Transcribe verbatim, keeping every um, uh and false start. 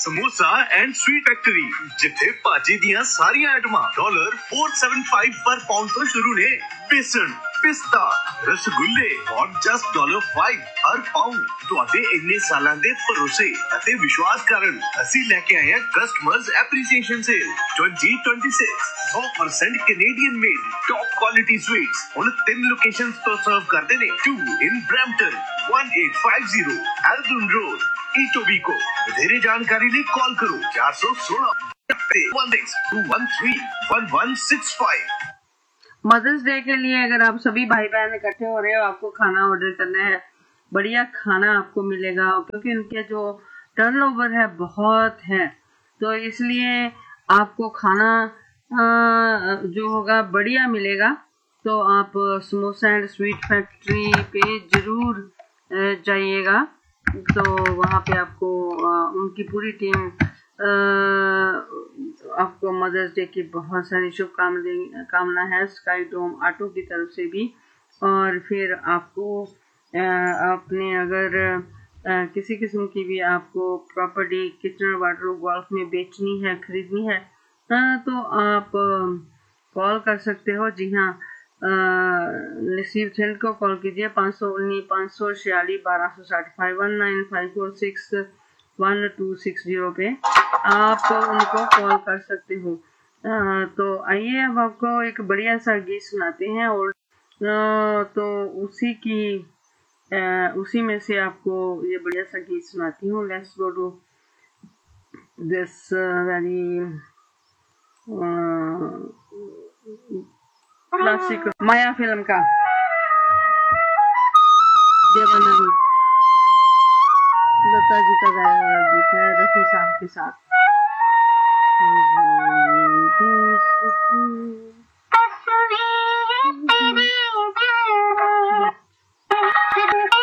Samosa and sweet factory जिथे भाजी दियां सारियां आइटमां डॉलर फोर सेवन फाइव पर पाउंड तो शुरू ने। बेसन, पिस्ता, रसगुल्ले और जस्ट डॉलर फाइव हर पाउंड। ਤੁਹਾਡੇ ਇੰਨੇ ਸਾਲਾਂ ਦੇ ਭਰੋਸੇ ਅਤੇ ਵਿਸ਼ਵਾਸ ਕਾਰਨ ਅਸੀਂ ਲੈ ਕੇ ਆਏ ਹਾਂ customers appreciation sale twenty twenty-six one hundred percent Canadian made top quality sweets ਹੁਣ ਤਿੰਨ ਲੋਕੇਸ਼ਨਸ ਤੋਂ ਸਰਵ ਕਰਦੇ ਨੇ। two in Brampton, eighteen fifty Ardun Road, Etobicoke। ਵਧੇਰੇ ਜਾਣਕਾਰੀ ਲਈ ਕਾਲ ਕਰੋ four one six one six two one three one one six five। Mother's day के लिए अगर आप सभी भाई बहन इकट्ठे हो रहे हो, आपको खाना ऑर्डर करना है, बढ़िया खाना आपको मिलेगा क्योंकि उनके जो टर्नओवर है बहुत है, तो इसलिए आपको खाना जो होगा बढ़िया मिलेगा। तो आप समोसा एंड स्वीट फैक्ट्री पे ज़रूर जाइएगा। तो वहाँ पे आपको उनकी पूरी टीम आपको मदर्स डे की बहुत सारी शुभकामनाएं कामना है स्काई डोम ऑटो की तरफ से भी। और फिर आपको अपने अगर किसी किस्म की भी आपको प्रॉपर्टी किचन वार्डरोब गोल्फ में बेचनी है, खरीदनी है, तो आप कॉल कर सकते हो। जी हाँ, नसीब सेंट को कॉल कीजिए पाँच सौ उन्नीस पाँच सौ छियालीस बारह सौ साठ five one nine five four six one two six zero पे आप उनको कॉल कर सकते हो। तो आइए अब आपको एक बढ़िया सा गीत सुनाते हैं और तो उसी की आ, उसी में से आपको ये बढ़िया सा गीत सुनाती हूँ। Let's go to this very classic Maya film का देवानंद दत्ता जी का गाया हुआ गीत है रफी साहब के साथ।